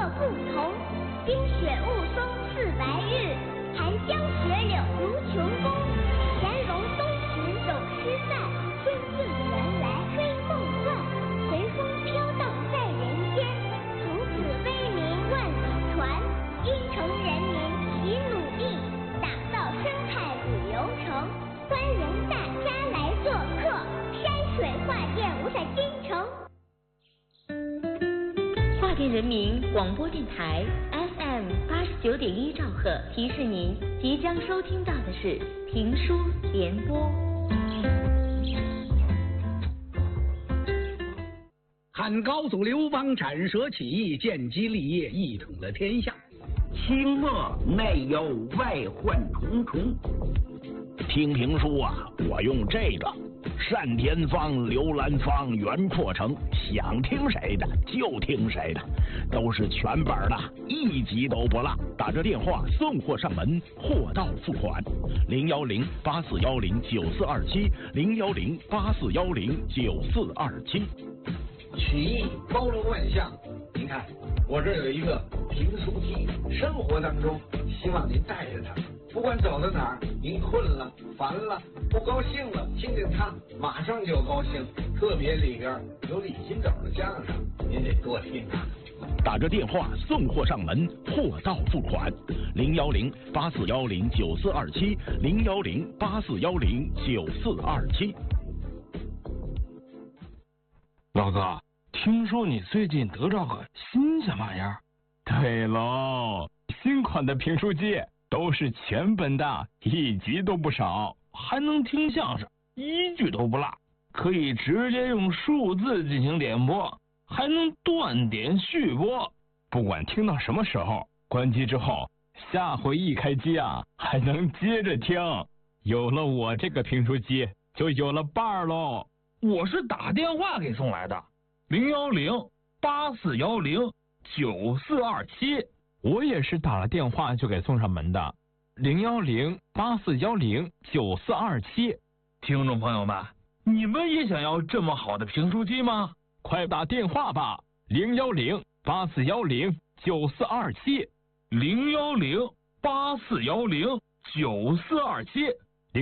不同。冰雪雾凇似白日，寒江雪柳如琼宫。乾隆东巡走失散，天境原来黑梦幻。随风飘荡在人间，从此威名万里传。京城人民齐努力，打造生态旅游城。欢迎大家来做客，山水画店我在京城。 华电人民广播电台 FM 89.1兆赫提示您，即将收听到的是评书联播。 汉高祖刘邦斩蛇起义，建基立业，一统了天下。 清末内忧外患重重。 听评书啊，我用这个单田芳、刘兰芳、袁阔成，想听谁的就听谁的，都是全本的，一集都不落。打着电话送货上门，货到付款。010-8410-9427，010-8410-9427。 曲艺包罗万象，您看我这有一个评书机，生活当中希望您带着它，不管走到哪儿，您困了、烦了、不高兴了，听见它马上就高兴。特别里边有李金斗的相声，您得多听啊。 打着电话送货上门，货到付款。010-8410-9427，010-8410-9427。 老哥，听说你最近得着个新鲜玩意儿？ 对喽，新款的评书机都是全本的，一集都不少， 还能听相声，一句都不落，可以直接用数字进行点播，还能断点续播， 不管听到什么时候，关机之后，下回一开机啊，还能接着听。有了我这个评书机，就有了伴儿喽。 我是打电话给送来的，010-8410-9427。 我也是打了电话就给送上门的，010-8410-9427。 听众朋友们，你们也想要这么好的评书机吗？ 快打电话吧，010-8410-9427。 010-8410-9427。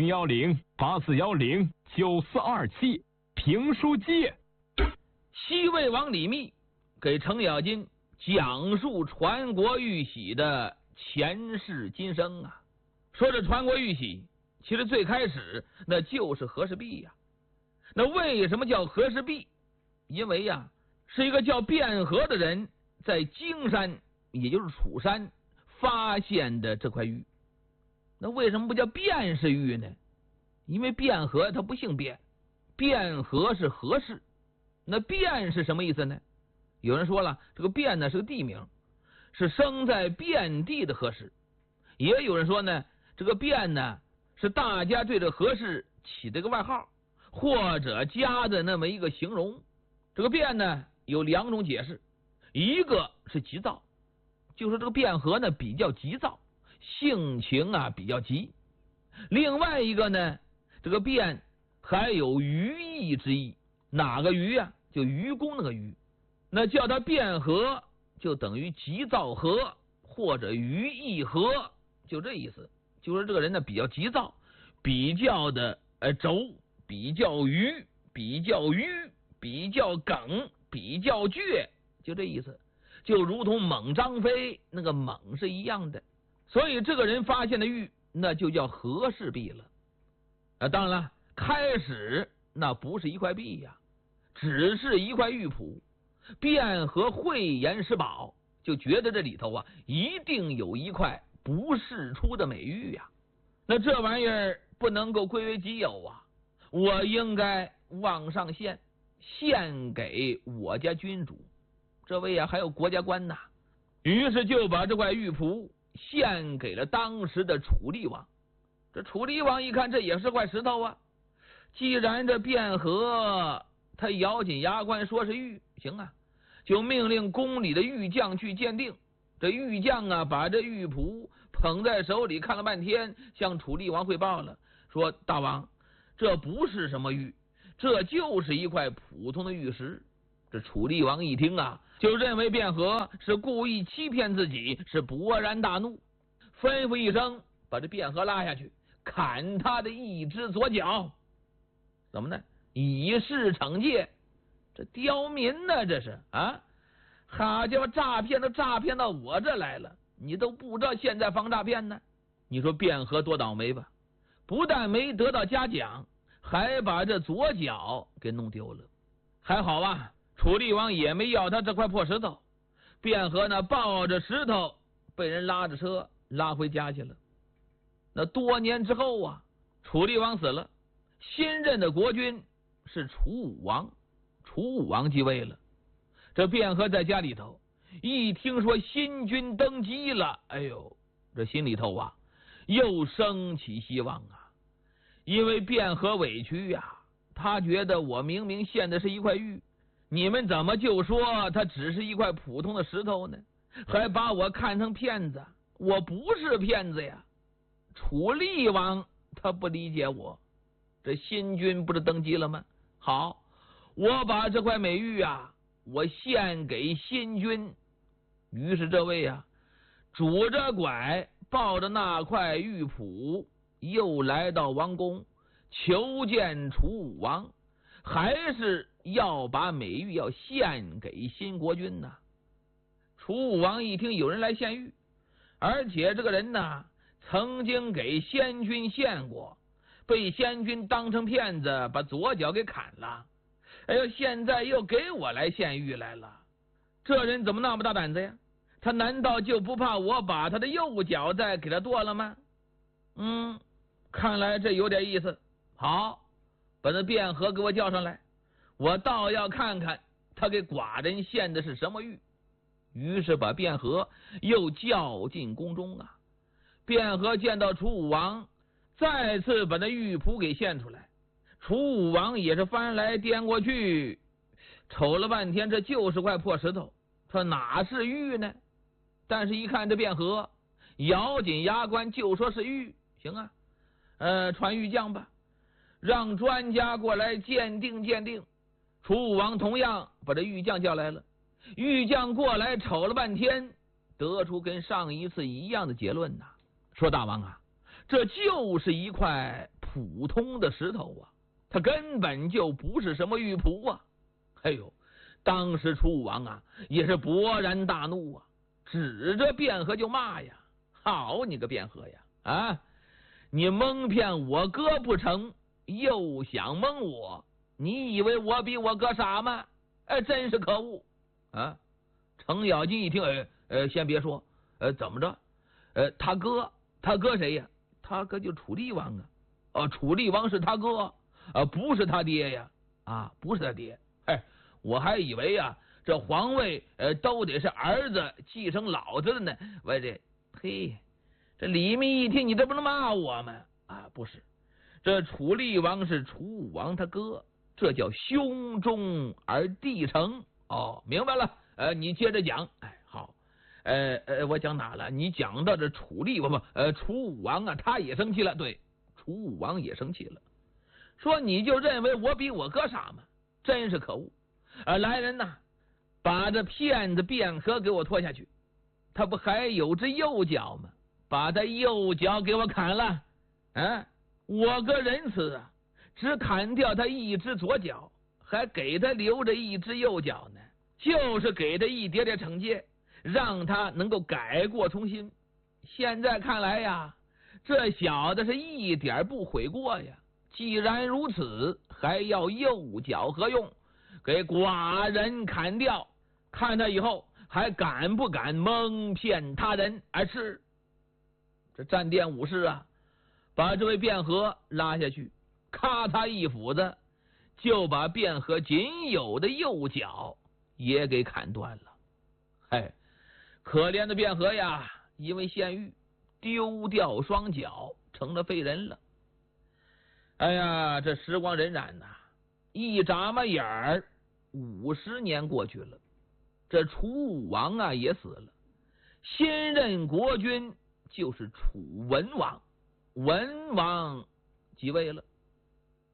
010-8410-9427。评书机。 西魏王李密给程咬金讲述传国玉玺的前世今生啊。说这传国玉玺其实最开始那就是和氏璧呀。那为什么叫和氏璧？因为呀是一个叫卞和的人在荆山，也就是楚山发现的这块玉。那为什么不叫卞氏玉呢？因为卞和他不姓卞，卞和是和氏。那卞是什么意思呢？有人说了，这个卞呢是个地名，是生在遍地的和氏。也有人说呢，这个卞呢是大家对这和氏起的个外号，或者加的那么一个形容。这个卞呢有两种解释，一个是急躁，就是这个卞和呢比较急躁，性情啊比较急。另外一个呢，这个卞还有愚意之意。哪个愚啊？就愚公那个愚。那叫他卞和就等于急躁和或者愚意和，就这意思。就是这个人呢比较急躁，比较的轴，比较愚，比较迂，比较耿，比较倔，就这意思。就如同猛张飞那个猛是一样的。所以这个人发现的玉那就叫和氏璧了。当然了，开始那不是一块璧呀，只是一块玉谱。卞和慧眼识宝，就觉得这里头啊一定有一块不世出的美玉呀。那这玩意儿不能够归为己有啊，我应该往上献给我家君主，这位啊还有国家官呐。于是就把这块玉谱献给了当时的楚厉王。这楚厉王一看，这也是块石头啊，既然这卞和他咬紧牙关说是玉，行啊，就命令宫里的玉匠去鉴定。这玉匠啊把这玉谱捧在手里看了半天，向楚厉王汇报了，说大王，这不是什么玉，这就是一块普通的玉石。这楚厉王一听啊， 就认为卞和是故意欺骗自己，是勃然大怒，吩咐一声，把这卞和拉下去，砍他的一只左脚。怎么呢？以示惩戒。这刁民呢，这是啊！好家伙，诈骗都诈骗到我这来了，你都不知道现在防诈骗呢？你说卞和多倒霉吧？不但没得到嘉奖，还把这左脚给弄丢了。还好啊，楚厉王也没要他这块破石头。卞和呢，抱着石头被人拉着车拉回家去了。那多年之后啊，楚厉王死了，新任的国君是楚武王。楚武王继位了，这卞和在家里头一听说新君登基了，哎呦，这心里头啊又升起希望啊。因为卞和委屈呀，他觉得我明明献的是一块玉，你们怎么就说它只是一块普通的石头呢？还把我看成骗子，我不是骗子呀。楚厉王他不理解我，这新君不是登基了吗？好，我把这块美玉啊，我献给新君。于是这位啊，拄着拐抱着那块玉谱，又来到王宫求见楚武王，还是要把美玉要献给新国君呐。楚武王一听有人来献玉，而且这个人呢曾经给先君献过，被先君当成骗子把左脚给砍了。哎呦，现在又给我来献玉来了，这人怎么那么大胆子呀？他难道就不怕我把他的右脚再给他剁了吗？看来这有点意思。好，把那卞和给我叫上来，我倒要看看他给寡人献的是什么玉。于是把卞和又叫进宫中啊。卞和见到楚武王，再次把那玉谱给献出来。楚武王也是翻来颠过去，瞅了半天，这就是块破石头，他哪是玉呢？但是一看这卞和，咬紧牙关就说是玉。行啊，传玉匠吧，让专家过来鉴定鉴定。楚武王同样把这玉匠叫来了，玉匠过来瞅了半天，得出跟上一次一样的结论呐，说大王啊，这就是一块普通的石头啊，它根本就不是什么玉谱啊。哎呦，当时楚武王啊也是勃然大怒啊，指着卞和就骂呀：好你个卞和呀啊！你蒙骗我哥不成，又想蒙我，你以为我比我哥傻吗？真是可恶啊！程咬金一听，先别说，怎么着？他哥谁呀？他哥就楚厉王啊！楚厉王是他哥不是他爹呀！不是他爹。我还以为呀，这皇位都得是儿子继承老子的呢。这李密一听，你这不能骂我吗？不是，这楚厉王是楚武王他哥，这叫兄终而弟成。明白了。你接着讲。好，我讲哪了？你讲到这楚厉王楚武王啊，他也生气了。对，楚武王也生气了，说你就认为我比我哥傻吗？真是可恶！来人呐，把这骗子卞和给我拖下去。他不还有只右脚吗？把他右脚给我砍了。我个仁慈啊，只砍掉他一只左脚，还给他留着一只右脚呢，就是给他一点点惩戒，让他能够改过从新。现在看来呀，这小子是一点不悔过呀。既然如此，还要右脚何用？给寡人砍掉，看他以后还敢不敢蒙骗他人。是这战殿武士啊，把这位卞和拉下去，咔嚓一斧子，就把卞和仅有的右脚也给砍断了。可怜的卞和呀，因为献玉丢掉双脚，成了废人了。这时光荏苒呐，一眨巴眼儿50年过去了。这楚武王啊也死了，新任国君就是楚文王。文王即位了，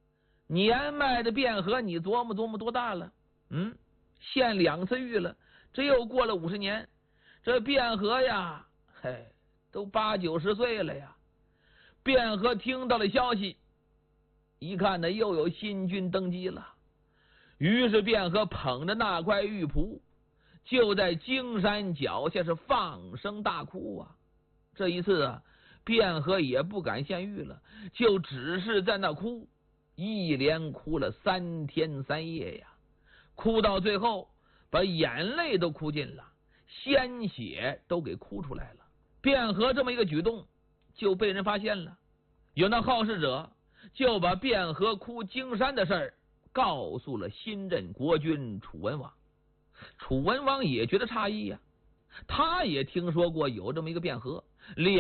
年迈的卞和，你琢磨多大了？献2次玉了， 这又过了50年，这卞和呀，都80、90岁了呀。卞和听到了消息，一看呢，又有新君登基了。于是卞和捧着那块玉璞，就在荆山脚下是放声大哭啊。这一次啊，卞和也不敢献玉了，就只是在那哭，一连哭了3天3夜呀。哭到最后，把眼泪都哭尽了，鲜血都给哭出来了。卞和这么一个举动就被人发现了，有那好事者就把卞和哭荆山的事儿告诉了新任国君楚文王。楚文王也觉得诧异呀，他也听说过有这么一个卞和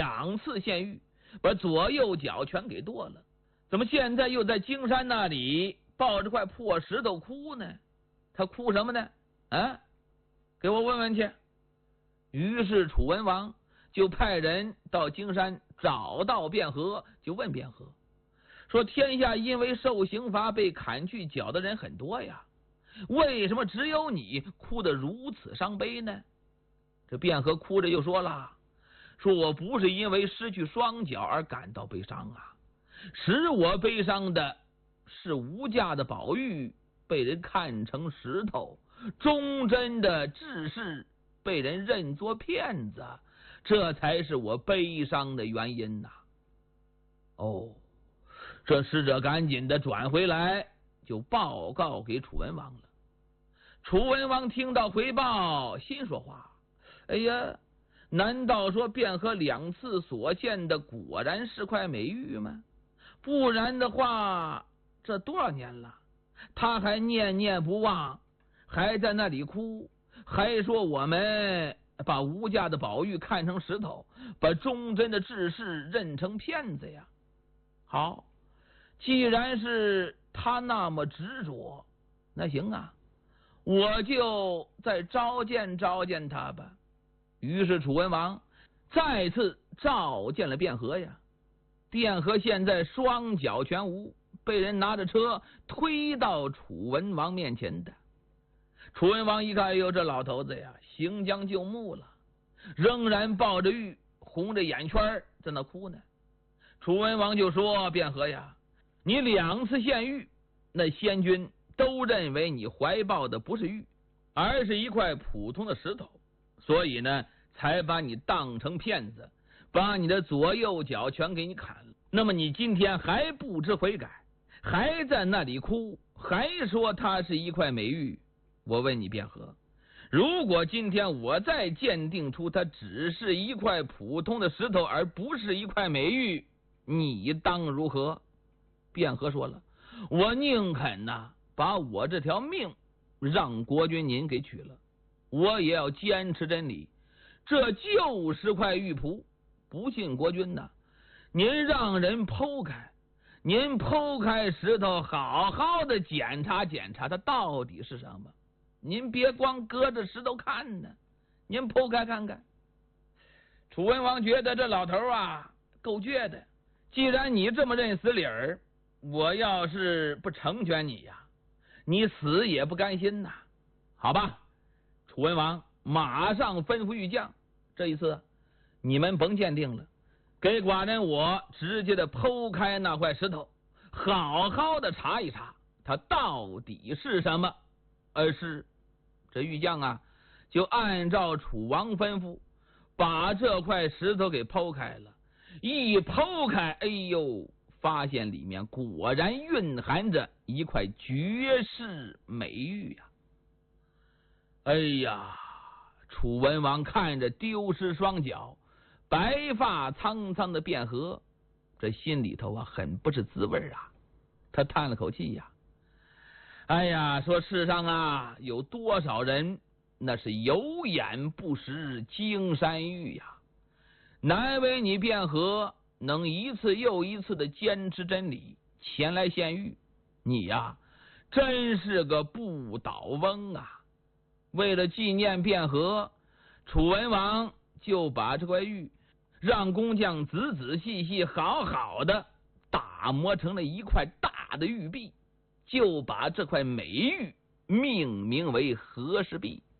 2次献玉，把左右脚全给剁了，怎么现在又在荆山那里抱着块破石头哭呢？他哭什么呢？啊，给我问问去。于是楚文王就派人到荆山找到卞和，就问卞和说：天下因为受刑罚被砍去脚的人很多呀，为什么只有你哭得如此伤悲呢？这卞和哭着又说了，说我不是因为失去双脚而感到悲伤啊，使我悲伤的是无价的宝玉被人看成石头，忠贞的志士被人认作骗子，这才是我悲伤的原因呐。哦，这使者赶紧的转回来，就报告给楚文王了。楚文王听到回报，心说话：哎呀，难道说卞和2次所献的果然是块美玉吗？不然的话，这多少年了，他还念念不忘，还在那里哭，还说我们把无价的宝玉看成石头，把忠贞的志士认成骗子呀。好，既然是他那么执着，那行啊，我就再召见召见他吧。于是楚文王再次召见了卞和呀。卞和现在双脚全无，被人拿着车推到楚文王面前的。楚文王一看，哎呦，这老头子呀，行将就木了，仍然抱着玉，红着眼圈在那哭呢。楚文王就说：卞和呀，你2次献玉，那先君都认为你怀抱的不是玉，而是一块普通的石头，所以呢，才把你当成骗子，把你的左右脚全给你砍了。那么你今天还不知悔改，还在那里哭，还说它是一块美玉。我问你卞和，如果今天我再鉴定出它只是一块普通的石头，而不是一块美玉，你当如何？卞和说了，我宁肯把我这条命让国君您给取了，我也要坚持真理，这就是块玉璞。不信国君您让人剖开，您剖开石头，好好的检查检查它到底是什么，您别光搁着石头看呢，您剖开看看。楚文王觉得这老头够倔的，既然你这么认死理儿，我要是不成全你呀，你死也不甘心呐。好吧，楚文王马上吩咐玉匠，这一次你们甭鉴定了，给寡人我直接的剖开那块石头，好好的查一查它到底是什么。是这玉匠就按照楚王吩咐，把这块石头给剖开了。一剖开，哎呦，发现里面果然蕴含着一块绝世美玉呀！哎呀，楚文王看着丢失双脚、白发苍苍的卞和，这心里头很不是滋味啊。他叹了口气呀，哎呀，说世上有多少人那是有眼不识金山玉呀，难为你卞和能一次又一次的坚持真理，前来献玉，你真是个不倒翁啊。为了纪念卞和，楚文王就把这块玉让工匠仔仔细细好好的打磨成了一块大的玉璧，就把这块美玉命名为和氏璧。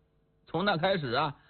从那开始啊，